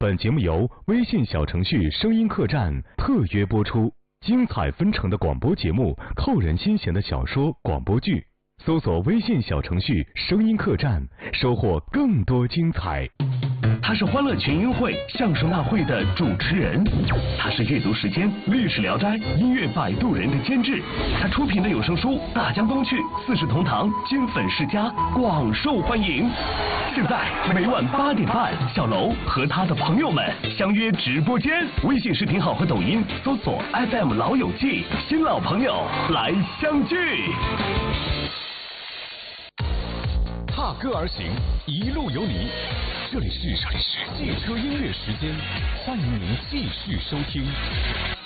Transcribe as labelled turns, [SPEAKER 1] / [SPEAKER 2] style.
[SPEAKER 1] 本节目由微信小程序声音客栈特约播出，精彩纷呈的广播节目，扣人心弦的小说广播剧，搜索微信小程序声音客栈，收获更多精彩。
[SPEAKER 2] 他是欢乐全运会相声大会的主持人，他是阅读时间历史聊斋音乐摆渡人的监制，他出品的有声书《大江东去》《四世同堂》经粉世家广受欢迎。现在每晚8点半，小楼和他的朋友们相约直播间，微信视频号和抖音搜索 FM 老友记，新老朋友来相聚。
[SPEAKER 3] 踏歌而行，一路有你。这里是汽车音乐时间，欢迎您继续收听。